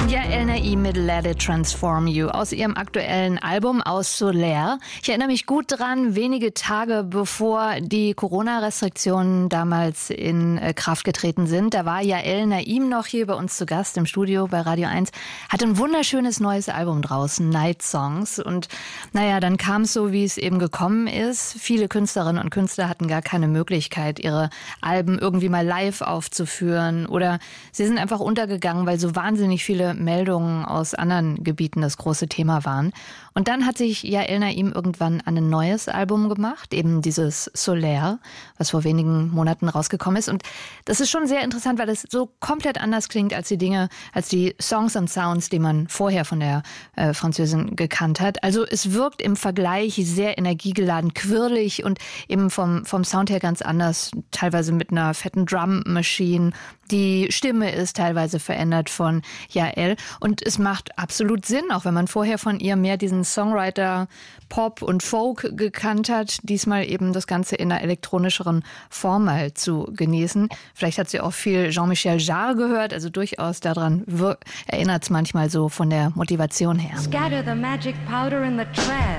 Yael Naim mit Let It Transform You aus ihrem aktuellen Album Aus Solaire. Ich erinnere mich gut dran, wenige Tage bevor die Corona-Restriktionen damals in Kraft getreten sind. Da war Yael Naim noch hier bei uns zu Gast im Studio bei Radio 1. Hatte ein wunderschönes neues Album draußen, Night Songs. Und naja, dann kam es so, wie es eben gekommen ist. Viele Künstlerinnen und Künstler hatten gar keine Möglichkeit, ihre Alben irgendwie mal live aufzuführen. Oder sie sind einfach untergegangen, weil so wahnsinnig viele Meldungen aus anderen Gebieten das große Thema waren. Und dann hat sich Yael Naim irgendwann an ein neues Album gemacht, eben dieses Solaire, was vor wenigen Monaten rausgekommen ist. Und das ist schon sehr interessant, weil es so komplett anders klingt als die Songs und Sounds, die man vorher von der Französin gekannt hat. Also es wirkt im Vergleich sehr energiegeladen, quirlig und eben vom Sound her ganz anders, teilweise mit einer fetten Drum-Machine. Die Stimme ist teilweise verändert von Yael und es macht absolut Sinn, auch wenn man vorher von ihr mehr diesen Songwriter Pop und Folk gekannt hat, diesmal eben das Ganze in einer elektronischeren Form mal zu genießen. Vielleicht hat sie auch viel Jean-Michel Jarre gehört, also durchaus daran erinnert es manchmal so von der Motivation her. Scatter the magic powder in the trash.